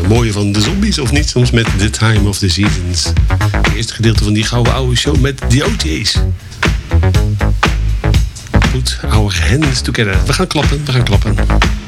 mooie van de zombies, of niet? Soms met The Time of the Seasons. Het eerste gedeelte van die gouden oude show met The OT's. Goed, our hands together. We gaan klappen.